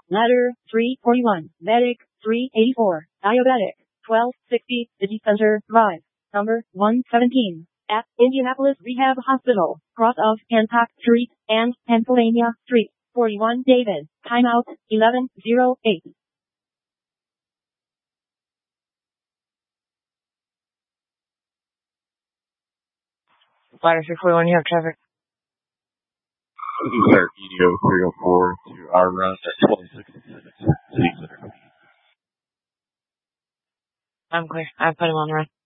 Ladder 341, Medic 384, Diabetic 1260, City Center Drive, number 117, at Indianapolis Rehab Hospital, cross of Hancock Street and Pennsylvania Street. 41 David, timeout 11:08. Ladder 341, you have traffic. This is Eric EDO 304 to our run at 1266 City Center. I'm clear. I put him on the run.